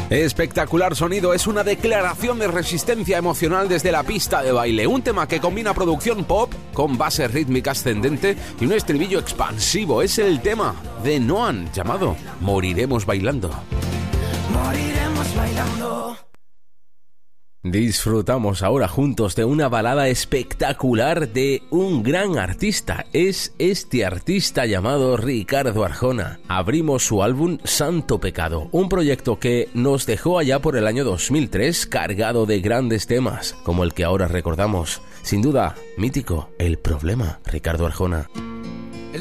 Espectacular sonido, es una declaración de resistencia emocional desde la pista de baile. Un tema que combina producción pop con base rítmica ascendente y un estribillo expansivo. Es el tema de Noan llamado Moriremos Bailando. Moriremos bailando. Disfrutamos ahora juntos de una balada espectacular de un gran artista. Es este artista llamado Ricardo Arjona. Abrimos su álbum Santo Pecado, un proyecto que nos dejó allá por el año 2003 cargado de grandes temas, como el que ahora recordamos. Sin duda, mítico, El Problema, Ricardo Arjona.